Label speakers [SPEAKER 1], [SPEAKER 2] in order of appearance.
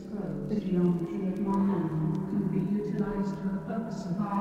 [SPEAKER 1] The geometry of Manhattan can be utilized for the purpose of art.